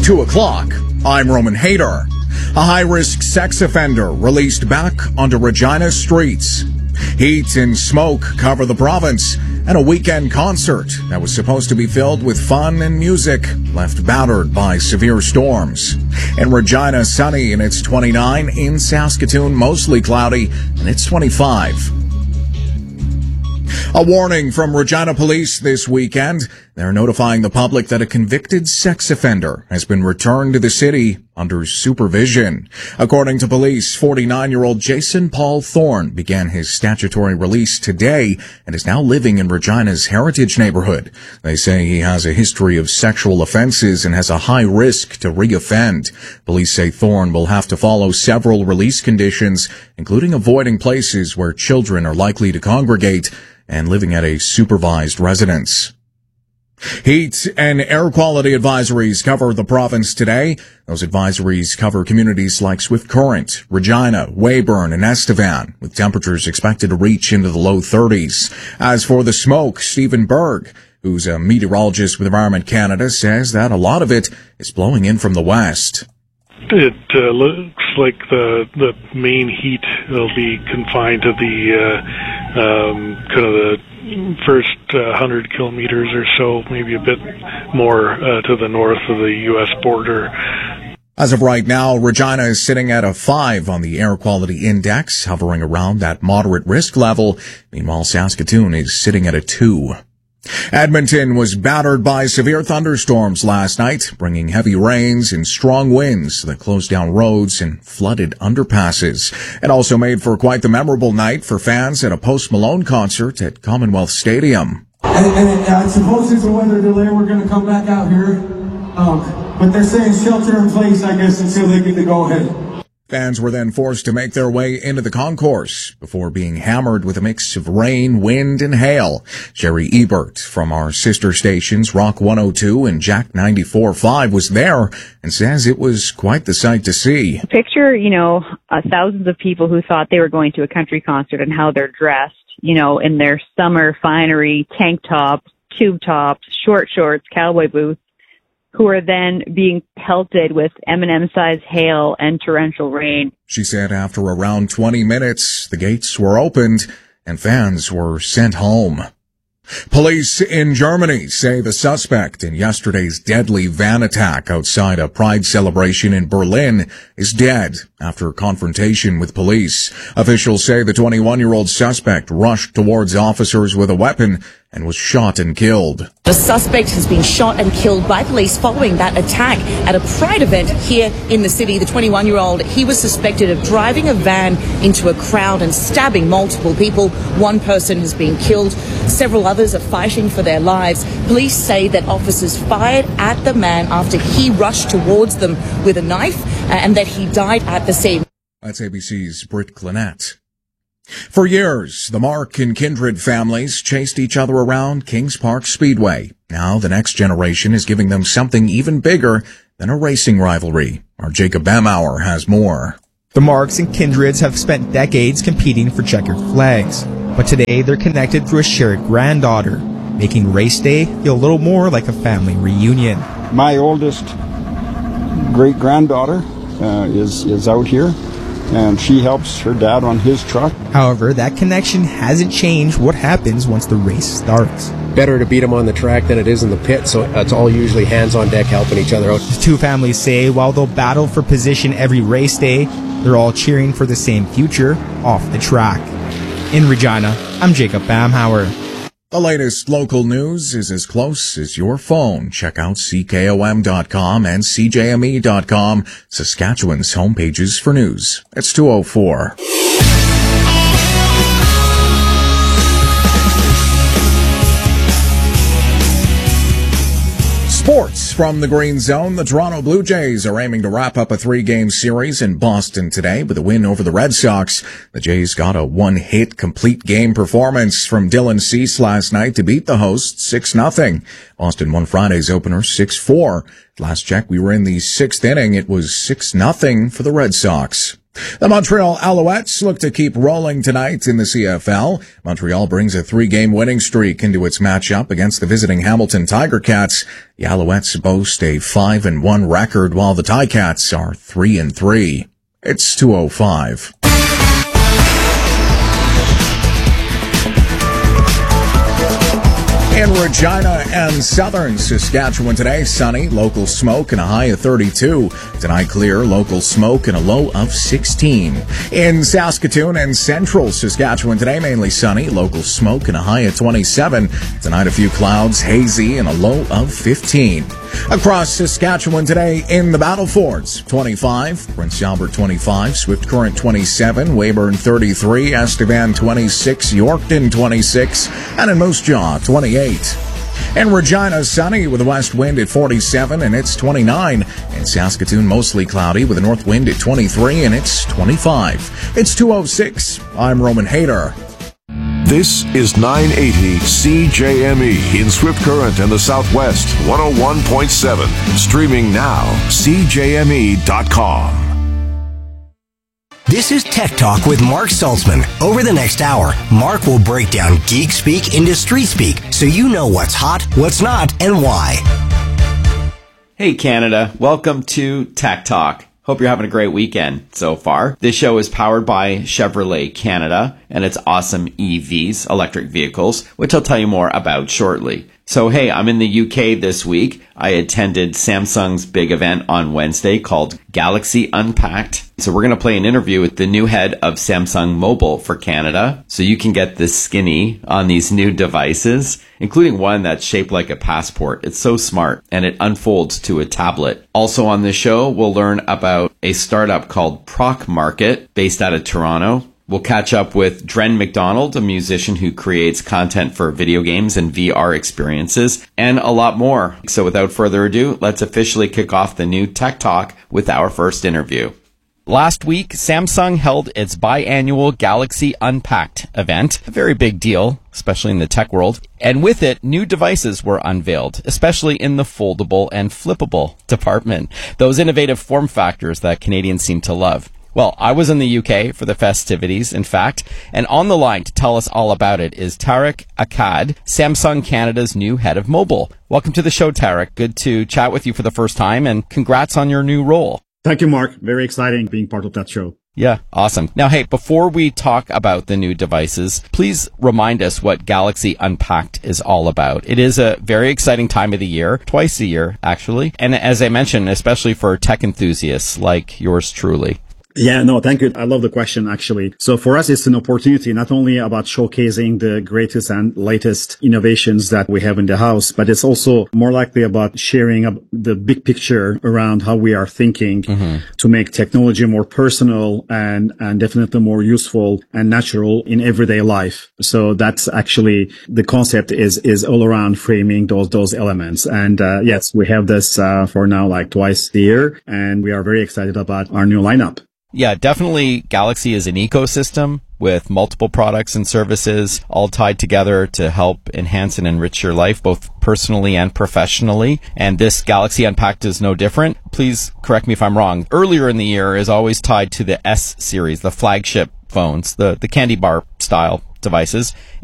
2 o'clock. I'm Roman Hader. A high-risk sex offender released back onto Regina streets. Heat and smoke cover the province, and a weekend concert that was supposed to be filled with fun and music left battered by severe storms. In Regina, sunny and it's 29. In Saskatoon, mostly cloudy and it's 25. A warning from Regina Police this weekend. They're notifying the public that a convicted sex offender has been returned to the city under supervision. According to police, 49-year-old Jason Paul Thorne began his statutory release today and is now living in Regina's Heritage neighborhood. They say he has a history of sexual offenses and has a high risk to reoffend. Police say Thorne will have to follow several release conditions, including avoiding places where children are likely to congregate and living at a supervised residence. Heat and air quality advisories cover the province today. Those advisories cover communities like Swift Current, Regina, Weyburn, and Estevan, with temperatures expected to reach into the low 30s. As for the smoke, Stephen Berg, who's a meteorologist with Environment Canada, says that a lot of it is blowing in from the west. It looks like the main heat will be confined to the kind of the first 100 kilometers or so, maybe a bit more to the north of the U.S. border. As of right now, Regina is sitting at a 5 on the air quality index, hovering around that moderate risk level. Meanwhile, Saskatoon is sitting at a 2. Edmonton was battered by severe thunderstorms last night, bringing heavy rains and strong winds that closed down roads and flooded underpasses. It also made for quite the memorable night for fans at a Post Malone concert at Commonwealth Stadium. And I suppose it's a weather delay. We're going to come back out here. But they're saying shelter in place, I guess, until they get the go-ahead. Fans were then forced to make their way into the concourse before being hammered with a mix of rain, wind, and hail. Sherry Ebert from our sister stations, Rock 102 and Jack 94.5, was there and says it was quite the sight to see. Picture, thousands of people who thought they were going to a country concert and how they're dressed, in their summer finery, tank tops, tube tops, short shorts, cowboy boots, who are then being pelted with M&M-sized hail and torrential rain. She said after around 20 minutes, the gates were opened and fans were sent home. Police in Germany say the suspect in yesterday's deadly van attack outside a Pride celebration in Berlin is dead after confrontation with police. Officials say the 21-year-old suspect rushed towards officers with a weapon and was shot and killed. The suspect has been shot and killed by police following that attack at a Pride event here in the city. The 21-year-old, he was suspected of driving a van into a crowd and stabbing multiple people. One person has been killed. Several others are fighting for their lives. Police say that officers fired at the man after he rushed towards them with a knife and that he died at the scene. That's ABC's Britt Clinette. For years, the Mark and Kindred families chased each other around Kings Park Speedway. Now the next generation is giving them something even bigger than a racing rivalry. Our Jacob Bamauer has more. The Marks and Kindreds have spent decades competing for checkered flags, but today they're connected through a shared granddaughter, making race day feel a little more like a family reunion. My oldest great-granddaughter is out here, and she helps her dad on his truck. However, that connection hasn't changed what happens once the race starts. Better to beat them on the track than it is in the pit, so it's all usually hands on deck helping each other out. The two families say while they'll battle for position every race day, they're all cheering for the same future off the track. In Regina, I'm Jacob Bamhauer. The latest local news is as close as your phone. Check out CKOM.com and CJME.com, Saskatchewan's homepages for news. It's 2:04. Sports from the Green Zone. The Toronto Blue Jays are aiming to wrap up a 3-game series in Boston today with a win over the Red Sox. The Jays got a one-hit complete game performance from Dylan Cease last night to beat the hosts 6-0. Boston won Friday's opener 6-4. Last check, we were in the 6th inning. It was 6-0 for the Red Sox. The Montreal Alouettes look to keep rolling tonight in the CFL. Montreal brings a 3-game winning streak into its matchup against the visiting Hamilton Tiger Cats. The Alouettes boast a 5-1 record, while the Ticats are 3-3. It's 2:05. In Regina and southern Saskatchewan today, sunny, local smoke and a high of 32. Tonight clear, local smoke and a low of 16. In Saskatoon and central Saskatchewan today, mainly sunny, local smoke and a high of 27. Tonight a few clouds, hazy and a low of 15. Across Saskatchewan today in the Battle Forts, 25, Prince Albert 25, Swift Current 27, Weyburn 33, Estevan 26, Yorkton 26, and in Moose Jaw 28. In Regina, sunny with a west wind at 47 and it's 29. In Saskatoon, mostly cloudy with a north wind at 23 and it's 25. It's 2:06. I'm Roman Hayter. This is 980 CJME in Swift Current and the Southwest, 101.7. Streaming now, CJME.com. This is Tech Talk with Mark Saltzman. Over the next hour, Mark will break down geek speak into street speak so you know what's hot, what's not, and why. Hey Canada, welcome to Tech Talk. Hope you're having a great weekend so far. This show is powered by Chevrolet Canada and its awesome EVs, electric vehicles, which I'll tell you more about shortly. So hey, I'm in the UK this week. I attended Samsung's big event on Wednesday called Galaxy Unpacked. So we're going to play an interview with the new head of Samsung Mobile for Canada. So you can get this skinny on these new devices, including one that's shaped like a passport. It's so smart and it unfolds to a tablet. Also on this show, we'll learn about a startup called Proc Market based out of Toronto. We'll catch up with Dren McDonald, a musician who creates content for video games and VR experiences, and a lot more. So without further ado, let's officially kick off the new Tech Talk with our first interview. Last week, Samsung held its biannual Galaxy Unpacked event, a very big deal, especially in the tech world. And with it, new devices were unveiled, especially in the foldable and flippable department, those innovative form factors that Canadians seem to love. Well, I was in the UK for the festivities, in fact, and on the line to tell us all about it is Tarek Akkad, Samsung Canada's new head of mobile. Welcome to the show, Tarek. Good to chat with you for the first time, and congrats on your new role. Thank you, Mark. Very exciting being part of that show. Yeah, awesome. Now, hey, before we talk about the new devices, please remind us what Galaxy Unpacked is all about. It is a very exciting time of the year, twice a year, actually. And as I mentioned, especially for tech enthusiasts like yours truly. Yeah, no, thank you. I love the question, actually. So for us, it's an opportunity not only about showcasing the greatest and latest innovations that we have in the house, but it's also more likely about sharing the big picture around how we are thinking to make technology more personal and definitely more useful and natural in everyday life. So that's actually the concept is all around framing those elements. And yes, we have this for now like twice a year, and we are very excited about our new lineup. Yeah, definitely Galaxy is an ecosystem with multiple products and services all tied together to help enhance and enrich your life, both personally and professionally. And this Galaxy Unpacked is no different. Please correct me if I'm wrong. Earlier in the year is always tied to the S series, the flagship phones, the candy bar style devices.